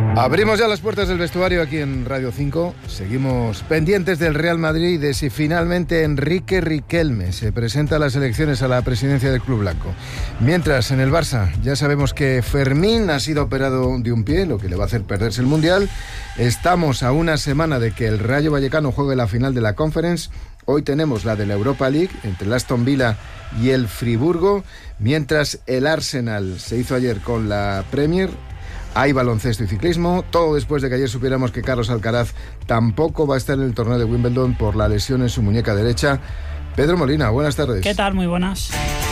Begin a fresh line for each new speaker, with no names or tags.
Abrimos ya las puertas del vestuario aquí en Radio 5. Seguimos pendientes del Real Madrid y de si finalmente Enrique Riquelme se presenta a las elecciones a la presidencia del Club Blanco. Mientras, en el Barça ya sabemos que Fermín ha sido operado de un pie, lo que le va a hacer perderse el Mundial. Estamos a una semana de que el Rayo Vallecano juegue la final de la Conference. Hoy tenemos la de la Europa League entre el Aston Villa y el Friburgo. Mientras el Arsenal se hizo ayer con la Premier. Hay baloncesto y ciclismo, todo después de que ayer supiéramos que Carlos Alcaraz tampoco va a estar en el torneo de Wimbledon por la lesión en su muñeca derecha. Pedro Molina, buenas tardes.
¿Qué tal? Muy buenas.